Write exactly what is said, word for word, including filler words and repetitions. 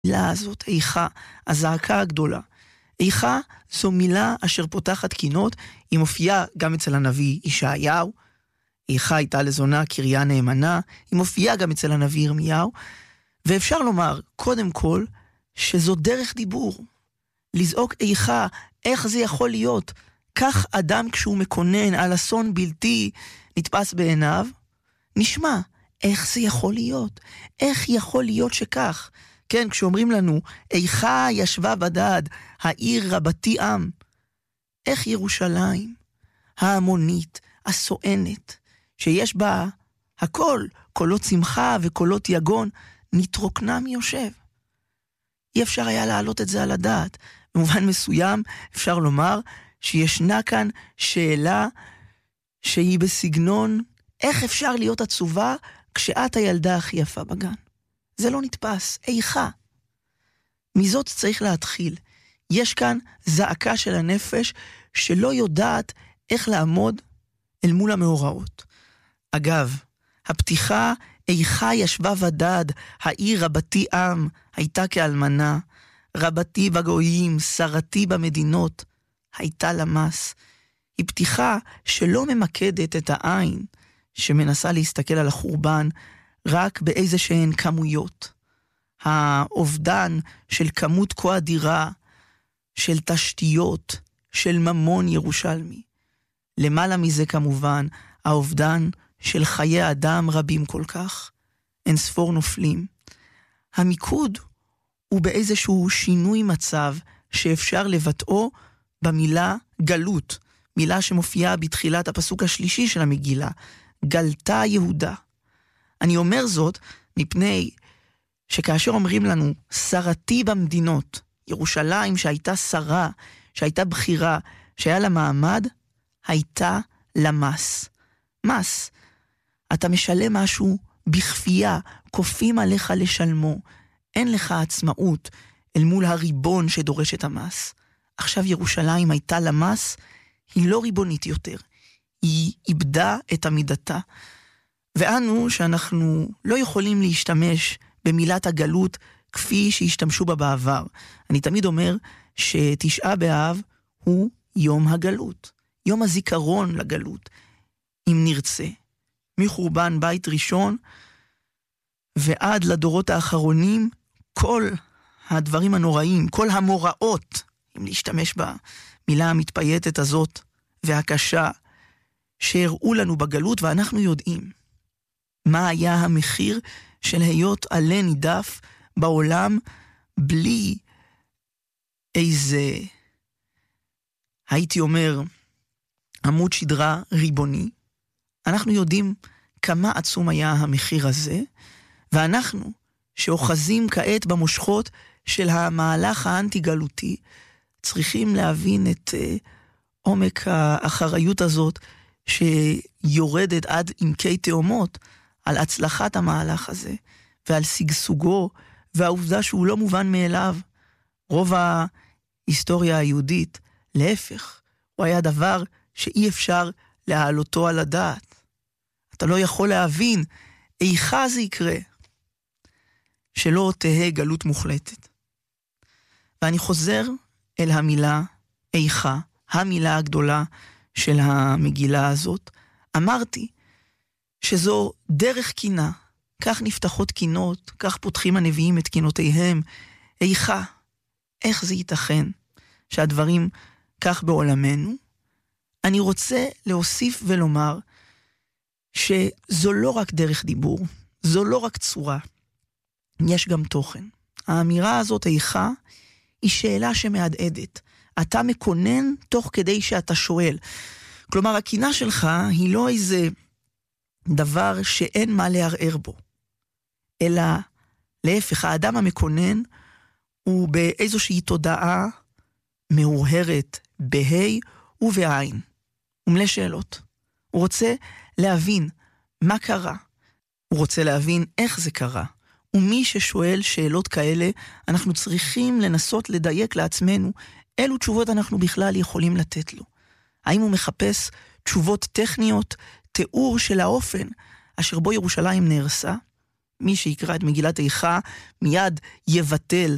המילה הזאת, איכה, הזעקה הגדולה. איכה זו מילה אשר פותחת קינות, היא מופיעה גם אצל הנביא ישעיהו, איכה הייתה לזונה קריה נאמנה, היא מופיעה גם אצל הנביא ירמיהו, ואפשר לומר, קודם כל, שזו דרך דיבור. לזעוק איכה, איך זה יכול להיות? כך אדם כשהוא מקונן על אסון בלתי נתפס בעיניו, נשמע, איך זה יכול להיות? איך יכול להיות שכך? כן, כשאומרים לנו, איכה ישבה בדד, העיר רבתי עם. איך ירושלים, ההמונית, הסואנת, שיש בה הכל, קולות שמחה וקולות יגון, נתרוקנה מיושב. אי אפשר היה להעלות את זה על הדעת. במובן מסוים אפשר לומר שישנה כאן שאלה שהיא בסגנון, איך אפשר להיות עצובה כשאת הילדה הכי יפה בגן? זה לא נתפס, איכה. מזאת צריך להתחיל. יש כאן זעקה של הנפש שלא יודעת איך לעמוד אל מול המאורעות. אגב, הפתיחה, איכה ישבה ודד, העיר רבתי עם, הייתה כאלמנה, רבתי בגויים, שרתי במדינות, הייתה למס. היא פתיחה שלא ממקדת את העין, שמנסה להסתכל על החורבן, רק באיזה שהן כמויות. האובדן של כמות כה אדירה, של תשתיות, של ממון ירושלמי. למעלה מזה כמובן, האובדן של חיי אדם רבים כל כך, אין ספור נופלים. המיקוד הוא באיזשהו שינוי מצב שאפשר לבטאו במילה גלות, מילה שמופיעה בתחילת הפסוק השלישי של המגילה, גלתה יהודה. אני אומר זאת מפני שכאשר אומרים לנו, שרתי במדינות, ירושלים שהייתה שרה, שהייתה בחירה, שהיה לה מעמד, הייתה למס. מס, אתה משלם משהו בכפייה, כופים עליך לשלמו, אין לך עצמאות אל מול הריבון שדורש את המס. עכשיו ירושלים הייתה למס, היא לא ריבונית יותר, היא איבדה את עמידתה. ואנו שאנחנו לא יכולים להשתמש במילת הגלות כפי שהשתמשו בה בעבר. אני תמיד אומר שתשעה באב הוא יום הגלות, יום הזיכרון לגלות, אם נרצה. מחורבן בית ראשון ועד לדורות האחרונים, כל הדברים הנוראים, כל המוראות, אם להשתמש במילה המתפייטת הזאת והקשה, שהראו לנו בגלות, ואנחנו יודעים מה היה המחיר של היות עלה נידף בעולם בלי איזה, הייתי אומר, עמוד שדרה ריבוני. אנחנו יודעים כמה עצום היה המחיר הזה, ואנחנו שאוחזים כעת במושכות של המהלך האנטי-גלותי, צריכים להבין את uh, עומק האחריות הזאת שיורדת עד עמקי תאומות על הצלחת המהלך הזה ועל סגסוגו והעובדה שהוא לא מובן מאליו. רוב ההיסטוריה היהודית, להפך, הוא היה דבר שאי אפשר להעלותו על הדעת. אתה לא יכול להבין איכה זה יקרה שלא תהה גלות מוחלטת. ואני חוזר אל המילה איכה, המילה הגדולה של המגילה הזאת. אמרתי שזו דרך קינה, כך נפתחות קינות, כך פותחים הנביאים את קינותיהם. איכה, איך זה ייתכן שהדברים כך בעולמנו? אני רוצה להוסיף ולומר שזו לא רק דרך דיבור, זו לא רק צורה, יש גם תוכן. האמירה הזאת איכה היא שאלה שמהדהדת. אתה מקונן תוך כדי שאתה שואל. כלומר, הקינה שלך היא לא איזה דבר שאין מה לערער בו, אלא להפך, האדם המקונן הוא באיזושהי תודעה מאוהרת בהי ובעין, ומלא שאלות. הוא רוצה להבין מה קרה, הוא רוצה להבין איך זה קרה, ומי ששואל שאלות כאלה, אנחנו צריכים לנסות לדייק לעצמנו אילו תשובות אנחנו בכלל יכולים לתת לו. האם הוא מחפש תשובות טכניות, תיאור של האופן אשר בו ירושלים נהרסה? מי שיקרא את מגילת איכה מיד יבטל